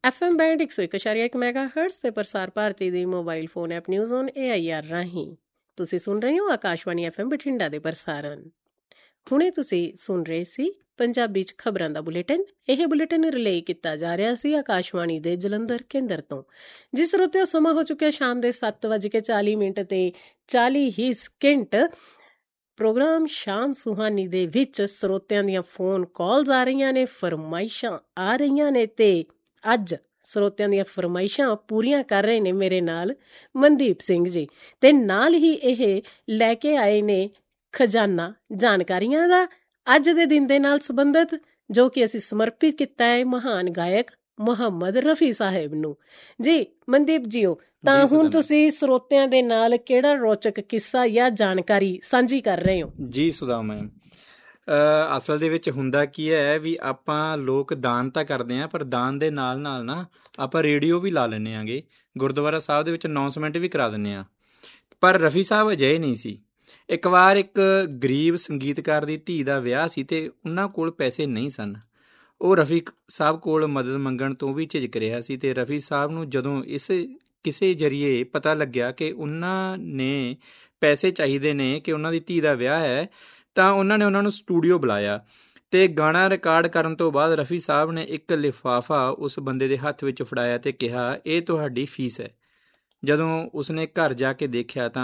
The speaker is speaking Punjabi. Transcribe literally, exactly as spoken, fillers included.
ਐਫ ਐਮ ਬੈਂਡ ਇੱਕ ਸੌ ਇੱਕ ਇਸ਼ਾਰੀਆ ਇੱਕ ਮੈਗਾ ਹਰਟਸ ਤੇ ਪ੍ਰਸਾਰ ਭਾਰਤੀ ਦੀ mobile phone app news on A I R ਰਾਹੀਂ ਤੁਸੀਂ ਸੁਣ ਰਹੇ ਹੋ ਆਕਾਸ਼ਵਾਣੀ ਐਫ ਐਮ ਬਠਿੰਡਾ ਦੇ ਪ੍ਰਸਾਰਣ। ਹੁਣੇ ਤੁਸੀਂ ਸੁਣ ਰਹੇ ਸੀ ਪੰਜਾਬੀ 'ਚ ਖਬਰਾਂ ਦਾ ਬੁਲੇਟਿਨ। ਇਹ ਬੁਲੇਟਿਨ ਰਿਲੇ ਕੀਤਾ ਜਾ ਰਿਹਾ ਸੀ ਆਕਾਸ਼ਵਾਣੀ ਦੇ ਜਲੰਧਰ ਕੇਂਦਰ ਤੋਂ, ਜਿਸ ਉੱਤੇ ਸਮਾਂ ਹੋ ਚੁੱਕਿਆ ਸ਼ਾਮ ਦੇ ਸੱਤ ਵੱਜ ਕੇ ਚਾਲੀ ਮਿੰਟ ਤੇ ਚਾਲੀ ਹੀ ਸਕਿੰਟ। ਪ੍ਰੋਗਰਾਮ ਸ਼ਾਮ ਸੁਹਾਨੀ ਦੇ ਵਿੱਚ ਸਰੋਤਿਆਂ ਦੀਆਂ ਫੋਨ ਕਾਲਸ ਆ ਰਹੀਆਂ ਨੇ, ਫਰਮਾਇਸ਼ਾਂ ਆ ਰਹੀਆਂ ਨੇ ਤੇ ਅੱਜ ਸਰੋਤਿਆਂ ਦੀਆਂ ਫਰਮਾਇਸ਼ਾਂ ਪੂਰੀਆਂ ਕਰ ਰਹੇ ਨੇ ਮੇਰੇ ਨਾਲ ਮਨਦੀਪ ਸਿੰਘ ਜੀ, ਤੇ ਨਾਲ ਹੀ ਇਹ ਲੈ ਕੇ ਆਏ ਨੇ ਖਜ਼ਾਨਾ ਜਾਣਕਾਰੀਆਂ ਦਾ ਅੱਜ ਦੇ ਦਿਨ ਦੇ ਨਾਲ ਸੰਬੰਧਿਤ, ਜੋ ਕਿ ਅਸੀਂ ਸਮਰਪਿਤ ਕੀਤਾ ਹੈ ਮਹਾਨ ਗਾਇਕ ਮੁਹੰਮਦ ਰਫੀ ਸਾਹਿਬ ਨੂੰ। ਜੀ ਮਨਦੀਪ ਜੀਓ, ਤਾਂ ਹੁਣ ਤੁਸੀਂ ਸਰੋਤਿਆਂ ਦੇ ਨਾਲ ਕਿਹੜਾ ਰੋਚਕ ਕਿੱਸਾ ਜਾਂ ਜਾਣਕਾਰੀ ਸਾਂਝੀ ਕਰ ਰਹੇ ਹੋ? ਜੀ ਸੁਦਾ ਮੈਮ, ਅਸਲ ਦੇ ਵਿੱਚ ਹੁੰਦਾ ਕੀ ਹੈ ਵੀ ਆਪਾਂ ਲੋਕ ਦਾਨ ਤਾਂ ਕਰਦੇ ਹਾਂ, ਪਰ ਦਾਨ ਦੇ ਨਾਲ ਨਾਲ ਨਾ ਆਪਾਂ ਰੇਡੀਓ ਵੀ ਲਾ ਲੈਂਦੇ ਆਂਗੇ, ਗੁਰਦੁਆਰਾ ਸਾਹਿਬ ਦੇ ਵਿੱਚ ਅਨਾਊਂਸਮੈਂਟ ਵੀ ਕਰਾ ਦਿੰਦੇ ਹਾਂ। ਪਰ ਰਫੀ ਸਾਹਿਬ ਅਜਿਹੇ ਨਹੀਂ ਸੀ। ਇੱਕ ਵਾਰ ਇੱਕ ਗਰੀਬ ਸੰਗੀਤਕਾਰ ਦੀ ਧੀ ਦਾ ਵਿਆਹ ਸੀ ਤੇ ਉਹਨਾਂ ਕੋਲ ਪੈਸੇ ਨਹੀਂ ਸਨ। ਉਹ ਰਫੀ ਸਾਹਿਬ ਕੋਲ ਮਦਦ ਮੰਗਣ ਤੋਂ ਵੀ ਝਿਜਕ ਰਿਹਾ ਸੀ ਤੇ ਰਫੀ ਸਾਹਿਬ ਨੂੰ ਜਦੋਂ ਇਸ ਕਿਸੇ ਜ਼ਰੀਏ ਪਤਾ ਲੱਗਿਆ ਕਿ ਉਹਨਾਂ ਨੇ ਪੈਸੇ ਚਾਹੀਦੇ ਨੇ, ਕਿ ਉਹਨਾਂ ਦੀ ਧੀ ਦਾ ਵਿਆਹ ਹੈ, ਤਾਂ ਉਹਨਾਂ ਨੇ ਉਹਨਾਂ ਨੂੰ ਸਟੂਡੀਓ ਬੁਲਾਇਆ ਤੇ ਗਾਣਾ ਰਿਕਾਰਡ ਕਰਨ ਤੋਂ ਬਾਅਦ ਰਫੀ ਸਾਹਿਬ ਨੇ ਇੱਕ ਲਿਫਾਫਾ ਉਸ ਬੰਦੇ ਦੇ ਹੱਥ ਵਿੱਚ ਫੜਾਇਆ ਤੇ ਕਿਹਾ, ਇਹ ਤੁਹਾਡੀ ਫੀਸ ਹੈ। ਜਦੋਂ ਉਸਨੇ ਘਰ ਜਾ ਕੇ ਦੇਖਿਆ ਤਾਂ